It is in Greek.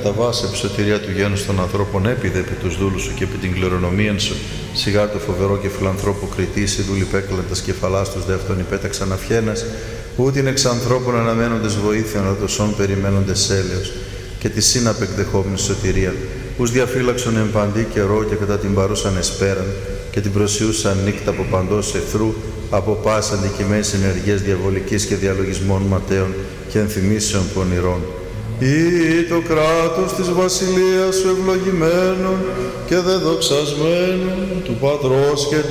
κατά βάση ψωτηρία του γένους των ανθρώπων έπιδε επί τους δούλους σου και επί την κληρονομίαν σου. Σιγά το φοβερό και φιλανθρώπο κριτής, οι δούλοι πέκλαντας κεφαλάς τους δεύτερον υπέταξαν αυχένας, ούτιν εξ ανθρώπων αναμένοντες βοήθειαν, αλλά τοσών περιμένοντες έλεος, και τη σύναπ εκδεχόμενη σωτηρία, ους διαφύλαξον εν παντή καιρό και κατά την παρούσαν εσπέραν, και την προσιούσαν νύκτα από παντός εχθρού, από πάσα αντικειμένης ενεργείας διαβολικής και διαλογισμών ματέων και ενθυμίσεων πονηρών. Ή το κράτος της βασιλείας σου ευλογημένων και δεδοξασμένων του Πατρός και